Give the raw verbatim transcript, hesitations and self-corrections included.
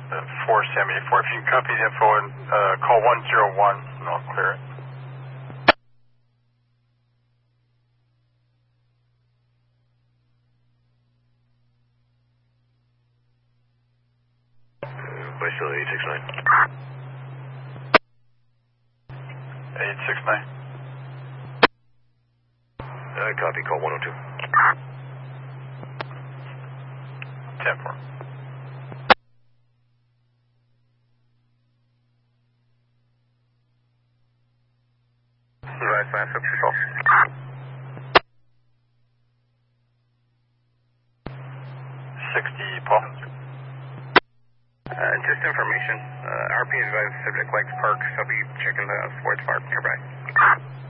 uh, four seventy-four. If you can copy the info and uh, call one zero one, and I'll clear it. Bicycle eight six nine. eight six nine. Uh, copy, call one oh two. ten four. Advise mass up control. sixty, Paul. Uh, just information, uh, R P advised subject likes parks, I'll be checking the sports park nearby.